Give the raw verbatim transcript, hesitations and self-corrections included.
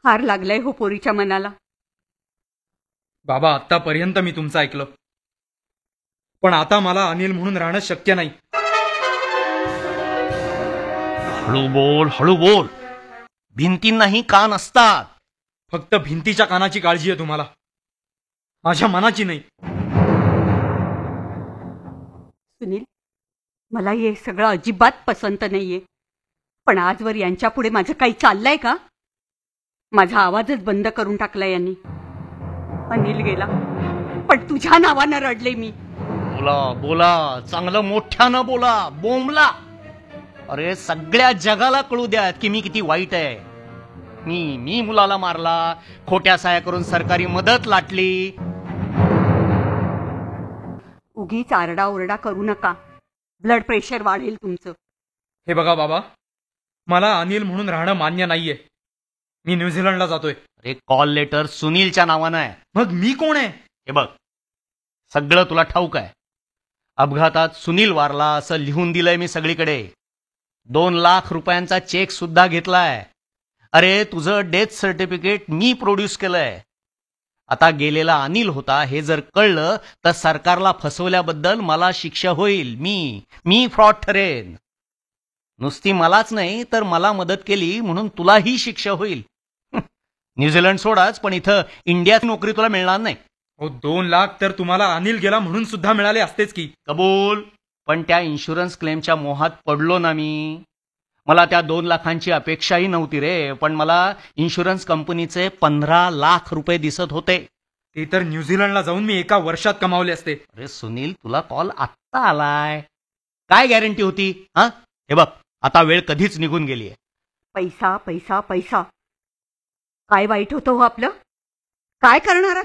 हार लागलाय हो पोरीच्या मनाला. बाबा, आतापर्यंत मी तुमचं ऐकलं, पण आता मला अनिल म्हणून राहणं शक्य नाही. हळू बोल, हळू बोल. भिंतींनाही कान असतात. फक्त भिंतीच्या कानाची काळजी आहे तुम्हाला, माझ्या मनाची नाही. सुनील, मला हे सगळं अजिबात पसंत नाहीये, पण आजवर यांच्या पुढे माझं काही चाललंय का? माझा आवाजच बंद करून टाकला यांनी. अनिल गेला, पण तुझ्या नावानं रडले मी. बोला बोला, चांगलं मोठ्यानं बोला, बोंबला. अरे सगळ्या जगाला कळू द्यात की मी किती वाईट आहे. मी मी मुलाला मारला, खोट्या साया करून सरकारी मदत लाटली. उगीच आरडाओरडा करू नका, ब्लड प्रेशर वाढेल तुमचं. हे बघा बाबा, मला अनिल म्हणून राहणं मान्य नाहीये. मी न्यूझीलंडला जातोय. अरे कॉल लेटर सुनीलच्या नावानं आहे. मग मी कोण आहे? हे बघ, सगळं तुला ठाऊक आहे. अपघातात सुनील वारला असं लिहून दिलंय मी सगळीकडे. दोन लाख रुपयांचा चेक सुद्धा घेतलाय. अरे तुझं डेथ सर्टिफिकेट मी प्रोड्यूस केलंय. आता गेलेला अनिल होता हे जर कळलं तर सरकारला फसवल्याबद्दल मला शिक्षा होईल. मी मी फ्रॉड ठरेन. नुसती मलाच नाही तर मला मदत केली म्हणून तुलाही शिक्षा होईल. न्यूझीलंड सोडाच, पण इथं इंडियात नोकरी तुला मिळणार नाही. हो, दोन लाख तर तुम्हाला अनिल गेला म्हणून सुद्धा मिळाले असतेच की. कबूल, पण त्या इन्शुरन्स क्लेमच्या मोहात पडलो ना मी. मला त्या दोन लाखांची अपेक्षाही नव्हती रे, पण मला इन्शुरन्स कंपनीचे पंधरा लाख रुपये दिसत होते. ते तर न्यूझीलंडला जाऊन मी एका वर्षात कमावले असते. अरे सुनील, तुला कॉल आत्ता आलाय, काय गॅरंटी होती? हा, हे बघ, आता वेळ कधीच निघून गेलीय. पैसा पैसा पैसा, काय वाईट होतं हो आपलं? काय करणार